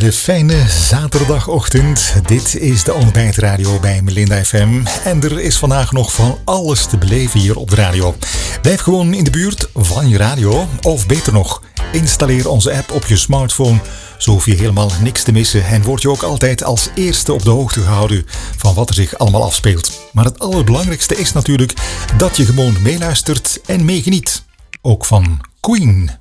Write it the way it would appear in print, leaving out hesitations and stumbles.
hele fijne zaterdagochtend. Dit is de ontbijtradio bij Melinda FM. En er is vandaag nog van alles te beleven hier op de radio. Blijf gewoon in de buurt van je radio. Of beter nog, installeer onze app op je smartphone. Zo hoef je helemaal niks te missen en word je ook altijd als eerste op de hoogte gehouden van wat er zich allemaal afspeelt. Maar het allerbelangrijkste is natuurlijk dat je gewoon meeluistert en meegeniet. Ook van Queen.